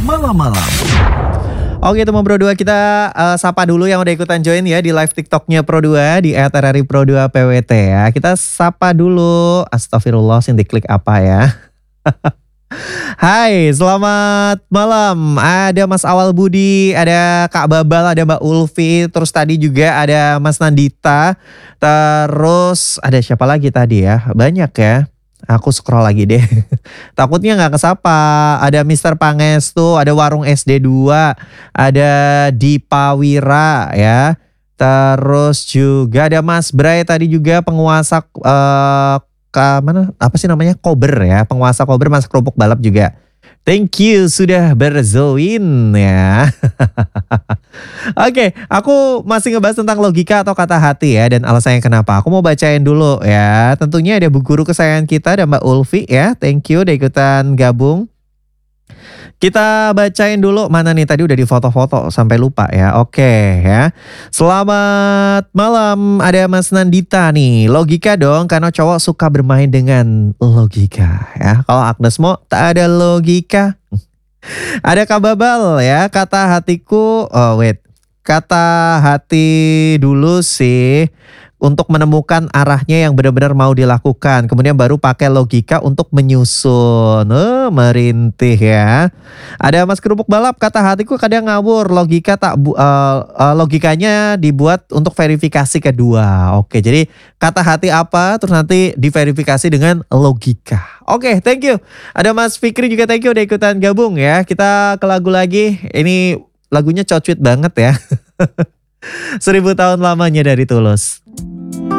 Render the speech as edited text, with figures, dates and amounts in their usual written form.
Malam-malam. Oke teman Pro2 kita sapa dulu yang udah ikutan join ya di live TikToknya Pro2 di @RRI_Pro2PWT ya. Kita sapa dulu. Astagfirullah sing diklik apa ya. Hai, selamat malam. Ada Mas Awal Budi, ada Kak Babal, ada Mbak Ulfi, terus tadi juga ada Mas Nandita. Terus ada siapa lagi tadi ya? Banyak ya. Aku scroll lagi deh. Takutnya nggak kesapa. Ada Mister Pangestu, ada Warung SD2, ada Dipa Wira ya. Terus juga ada Mas Bray tadi juga penguasa mana apa sih namanya? Kober ya, penguasa Kober Mas Kerupuk Balap juga. Thank you sudah berjoin ya. Oke, aku masih ngebahas tentang logika atau kata hati ya dan alasannya kenapa. Aku mau bacain dulu ya. Tentunya ada bu guru kesayangan kita, ada Mbak Ulfi ya. Thank you udah ikutan gabung. Kita bacain dulu mana nih tadi udah di foto-foto sampai lupa ya. Oke ya. Selamat malam ada Mas Nandita nih. Logika dong karena cowok suka bermain dengan logika ya. Kalau Agnes Mo tak ada logika. Ada Kak Babal ya. Kata hatiku kata hati dulu sih untuk menemukan arahnya yang benar-benar mau dilakukan. Kemudian baru pakai logika untuk menyusun. Merintih ya. Ada Mas Kerupuk Balap, kata hatiku kadang ngawur. Logikanya dibuat untuk verifikasi kedua. Oke, jadi kata hati apa, terus nanti diverifikasi dengan logika. Oke, thank you. Ada Mas Fikri juga thank you udah ikutan gabung ya. Kita ke lagu lagi. Ini lagunya cocwit banget ya. 1000 tahun lamanya dari Tulus.